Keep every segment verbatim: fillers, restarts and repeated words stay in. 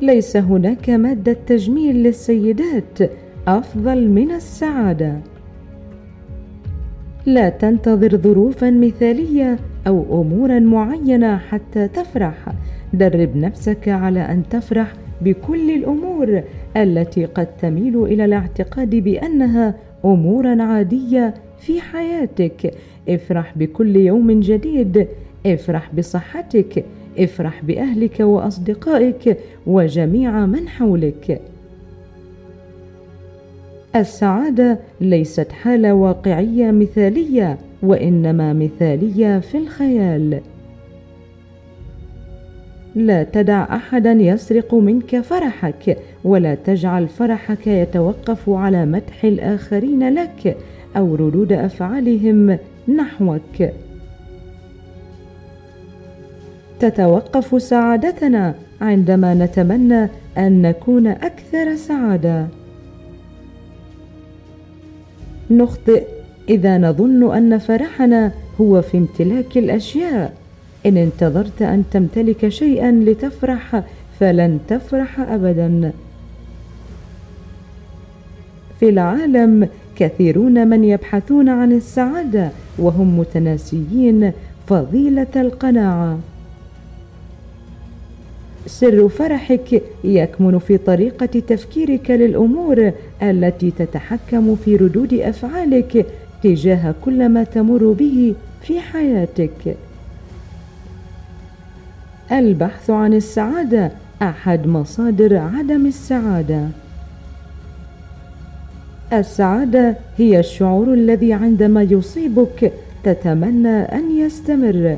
ليس هناك مادة تجميل للسيدات أفضل من السعادة. لا تنتظر ظروفا مثالية أو أمورا معينة حتى تفرح. درب نفسك على أن تفرح بكل الأمور التي قد تميل إلى الاعتقاد بأنها أمورا عادية في حياتك. افرح بكل يوم جديد، افرح بصحتك، افرح بأهلك وأصدقائك وجميع من حولك. السعادة ليست حالة واقعية مثالية، وإنما مثالية في الخيال. لا تدع أحدا يسرق منك فرحك، ولا تجعل فرحك يتوقف على مدح الآخرين لك أو ردود أفعالهم نحوك. تتوقف سعادتنا عندما نتمنى أن نكون أكثر سعادة. نخطئ إذا نظن أن فرحنا هو في امتلاك الأشياء. إن انتظرت أن تمتلك شيئا لتفرح فلن تفرح أبدا. في العالم كثيرون من يبحثون عن السعادة وهم متناسيين فضيلة القناعة. سر فرحك يكمن في طريقة تفكيرك للأمور التي تتحكم في ردود أفعالك تجاه كل ما تمر به في حياتك. البحث عن السعادة أحد مصادر عدم السعادة. السعادة هي الشعور الذي عندما يصيبك تتمنى أن يستمر.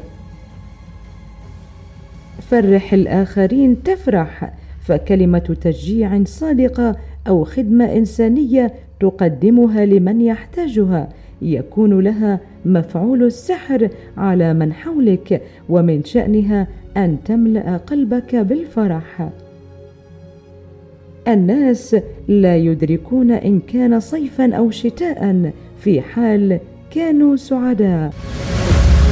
فرح الآخرين تفرح، فكلمة تشجيع صادقة أو خدمة إنسانية تقدمها لمن يحتاجها يكون لها مفعول السحر على من حولك، ومن شأنها أن تملأ قلبك بالفرح. الناس لا يدركون إن كان صيفا أو شتاء، في حال كانوا سعداء.